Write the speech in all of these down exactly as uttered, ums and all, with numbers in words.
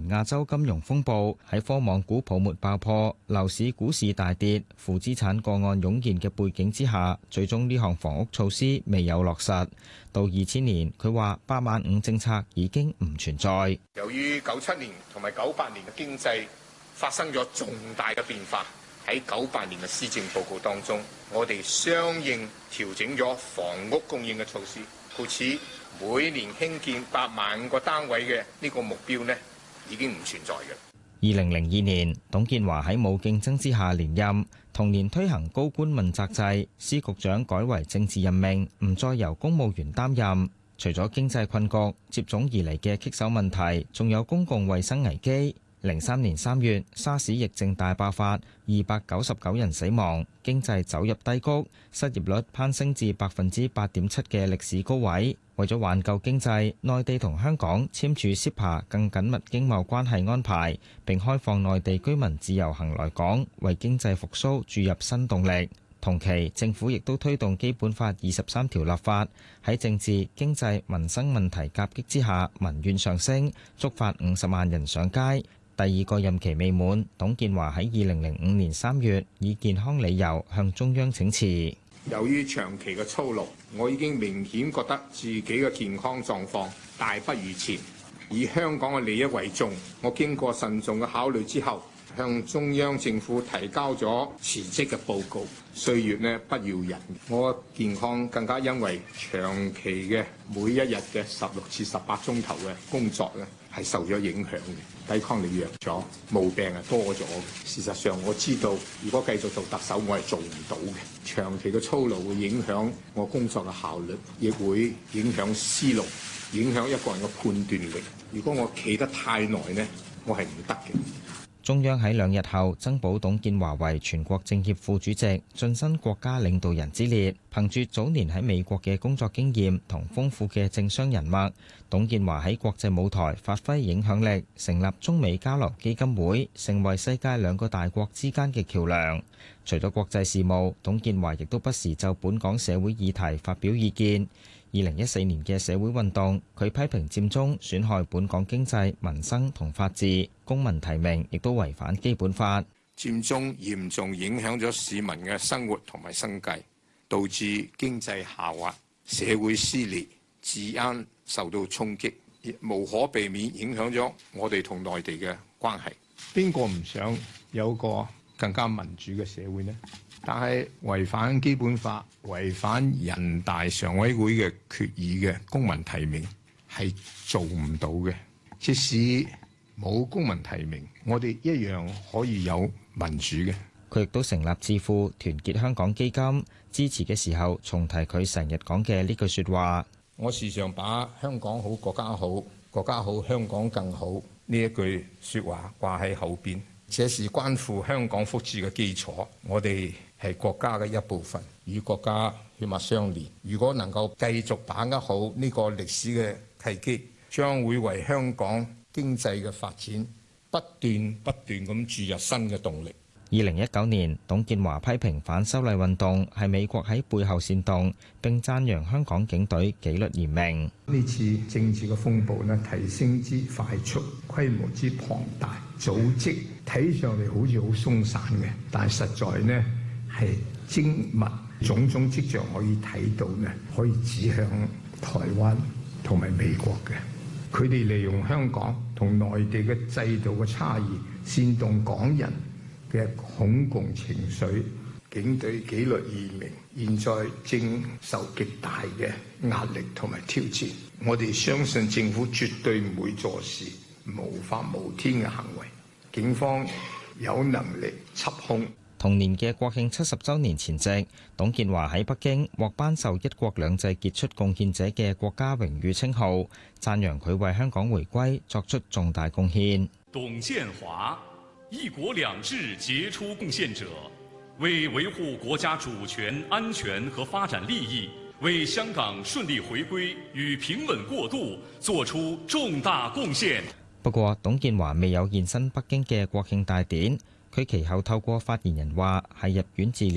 亞洲金融風暴，喺科網股泡沫爆破、樓市股市大跌、負資產個案湧現嘅背景之下，最終呢項房屋措施未有落實。到二千年，佢話八萬五政策已經唔存在。 由於九七年同埋九八年嘅經濟發生咗重大嘅變化，喺九八年嘅施政報告當中，我哋相應調整咗房屋供應嘅措施，故此每年興建八萬個單位嘅呢個目標呢，已經唔存在嘅。 二零零二年，董建華喺冇競爭之下連任，同年推行高官問責制，司局長改為政治任命，唔再由公務員擔任。除咗經濟困局、接踵而嚟嘅棘手問題，仲有公共衛生危機。零三年三月，沙士疫症大爆發，二百九十九人死亡，經濟走入低谷，失業率攀升至百分之八點七嘅歷史高位。為咗挽救經濟，內地同香港簽署 C E P A 更緊密經貿關係安排，並開放內地居民自由行來港，為經濟復甦注入新動力。同期，政府亦都推動基本法二十三條立法，喺政治、經濟、民生問題夾擊之下，民怨上升，觸發五十萬人上街。第二個任期未滿，董建華喺二零零五年三月以健康理由向中央請辭。 由於長期嘅操勞，我已經明顯覺得自己嘅健康狀況大不如前，以香港嘅利益為重。我經過慎重嘅考慮之後，向中央政府提交咗辭職嘅報告。歲月呢不饒人，我健康更加因為長期嘅每一日嘅十六至十八鐘頭嘅工作咧，係受咗影響嘅，抵抗力弱咗，毛病係多咗嘅。事實上我知道，如果繼續做特首，我係做唔到嘅。長期嘅操勞會影響我工作嘅效率，亦會影響思路，影響一個人嘅判斷力。如果我企得太耐呢，我係唔得嘅。 中央喺兩日後增補董建華為全國政協副主席，晉身國家領導人之列。憑住早年喺美國嘅工作經驗同豐富嘅政商人脈，董建華喺國際舞台發揮影響力，成立中美交流基金會，成為世界兩個大國之間嘅橋梁。除咗國際事務，董建華亦都不時就本港社會議題發表意見。二零一四年嘅社會運動，佢批評佔中損害本港經濟、民生同法治，公民提名亦都違反基本法。 佔中嚴重影響咗市民嘅生活同埋生計，導致經濟下滑、社會撕裂、治安受到衝擊，亦無可避免影響咗我哋同內地嘅關係。邊個唔想有個更加民主嘅社會呢？但係違反基本法、違反人大常委會嘅決議嘅公民提名係做唔到嘅。即使冇公民提名，我哋一樣可以有民主嘅。 佢亦都成立智庫團結香港基金，支持嘅時候重提佢成日講嘅呢句説話： 我時常把香港好、國家好、國家好、香港更好呢一句説話掛喺後邊。這是關乎香港福祉嘅基礎，我哋係國家嘅一部分，與國家血脈相連。如果能夠繼續把握好呢個歷史嘅契機，將會為香港經濟嘅發展不斷不斷咁注入新嘅動力。 二零一九年，董建華批評反修例運動係美國喺背後煽動，並讚揚香港警隊紀律嚴明。 呢次政治嘅風暴呢，提升之快速，規模之龐大，組織睇上嚟好似好鬆散嘅，但係實在呢係精密，種種跡象可以睇到呢，可以指向台灣同埋美國嘅。佢哋利用香港同內地嘅制度嘅差異，煽動港人嘅恐共情緒，警隊紀律嚴明，現在正受極大嘅壓力同埋挑戰。我哋相信政府絕對唔會坐視無法無天嘅行為，警方有能力緝兇。 同年嘅國慶七十週年前夕，董建華喺北京獲頒授一國兩制傑出貢獻者嘅國家榮譽稱號，讚揚佢為香港回歸作出重大貢獻。 董建華，一國兩制傑出貢獻者，為維護國家主權、安全和發展利益，為香港順利回歸與平穩過渡作出重大貢獻。 不過，董建華未有現身北京嘅國慶大典。佢其後透過發言人話係入院治療。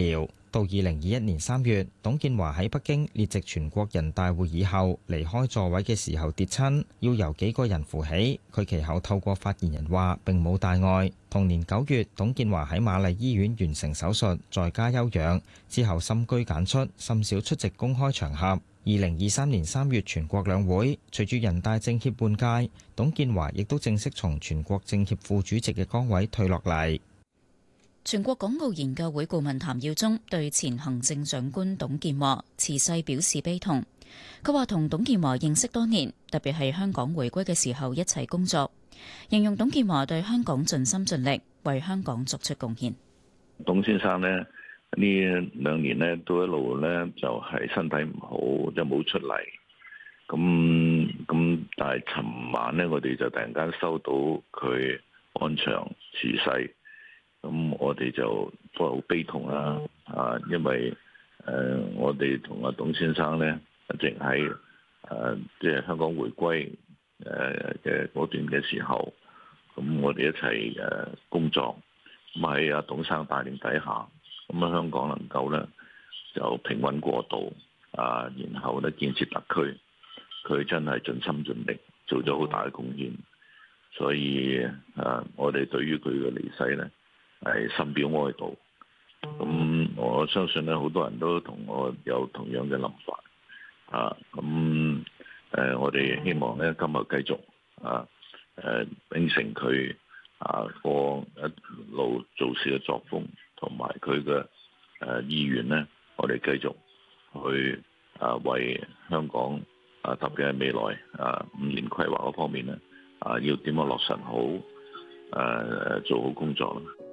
到二零二一年三月，董建華喺北京列席全國人大會議後，離開座位嘅時候跌親，要由幾個人扶起。佢其後透過發言人話並冇大礙。同年九月，董建華喺瑪麗醫院完成手術，在家休養，之後深居簡出，甚少出席公開場合。二零二三年三月全國兩會，隨住人大政協換屆，董建華亦都正式從全國政協副主席嘅崗位退落嚟。 全國港澳研究會顧問譚耀宗對前行政長官董建華辭世表示悲痛。佢話同董建華認識多年，特別係香港回歸嘅時候一齊工作，形容董建華對香港盡心盡力，為香港作出貢獻。 董先生呢，呢兩年呢都一路呢就係身體唔好，就冇出嚟。咁咁，但係尋晚呢，我哋就突然間收到佢安詳辭世。咁我哋就都好悲痛啦，啊，因為誒、呃、我哋同阿董先生咧，一直喺誒即係香港回歸誒嘅嗰段嘅時候，咁我哋一齊誒工作，咁喺阿董生帶領底下，咁啊香港能夠咧就平穩過渡，啊，然後咧建設特區，佢真係盡心盡力，做咗好大嘅貢獻，所以誒我哋對於佢嘅離世咧，係深表哀悼，咁我相信咧，好多人都同我有同樣嘅諗法，啊，咁誒、呃，我哋希望咧今日繼續啊，誒秉承佢啊個一路做事嘅作風，同埋佢嘅誒意願咧，我哋繼續去啊為香港啊特別係未來啊五年規劃嗰方面咧，啊要點樣落實好，誒、啊、做好工作啦。